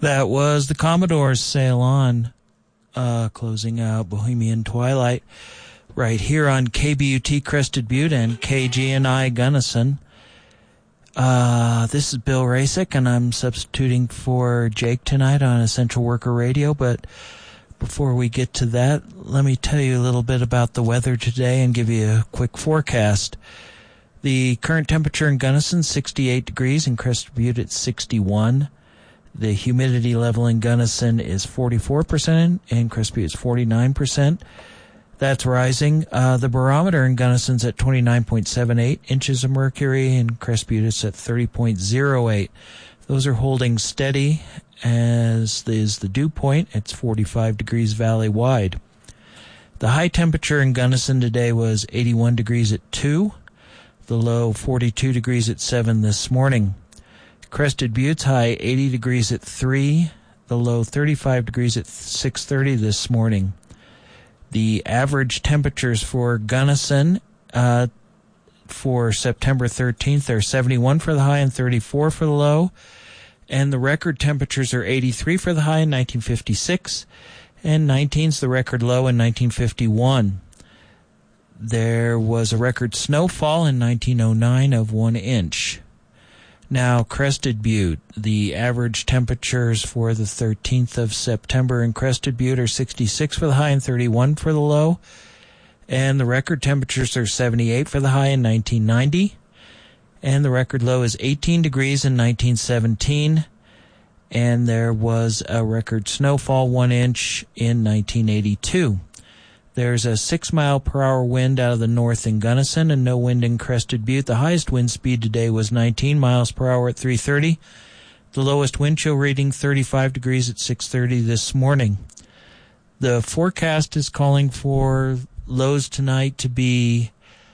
That was the Commodores' Sail On, closing out Bohemian Twilight right here on KBUT Crested Butte and KGNI Gunnison. This is Bill Rasick, and I'm substituting for Jake tonight on Essential Worker Radio. But before we get to that, let me tell you a little bit about the weather today and give you a quick forecast. The current temperature in Gunnison, 68 degrees, in Crested Butte it's 61. The humidity level in Gunnison is 44%, and Crested Butte is 49%. That's rising. The barometer in Gunnison's at 29.78 inches of mercury, and Crested Butte is at 30.08. Those are holding steady, as is the dew point. It's 45 degrees valley-wide. The high temperature in Gunnison today was 81 degrees at 2. The low 42 degrees at 7 this morning. Crested Butte's high 80 degrees at 3, the low 35 degrees at 6:30 this morning. The average temperatures for Gunnison for September 13th are 71 for the high and 34 for the low. And the record temperatures are 83 for the high in 1956, and 19's the record low in 1951. There was a record snowfall in 1909 of 1 inch. Now, Crested Butte, the average temperatures for the 13th of September in Crested Butte are 66 for the high and 31 for the low. And the record temperatures are 78 for the high in 1990. And the record low is 18 degrees in 1917. And there was a record snowfall 1 inch in 1982. There's a 6-mile-per-hour wind out of the north in Gunnison and no wind in Crested Butte. The highest wind speed today was 19 miles per hour at 3:30. The lowest wind chill reading 35 degrees at 6:30 this morning. The forecast is calling for lows tonight to be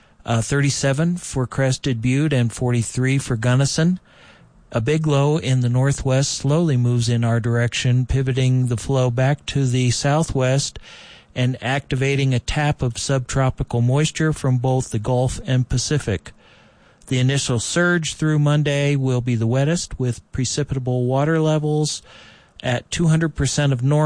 37 for Crested Butte and 43 for Gunnison. A big low in the northwest slowly moves in our direction, pivoting the flow back to the southwest and activating a tap of subtropical moisture from both the Gulf and Pacific. The initial surge through Monday will be the wettest, with precipitable water levels at 200% of normal.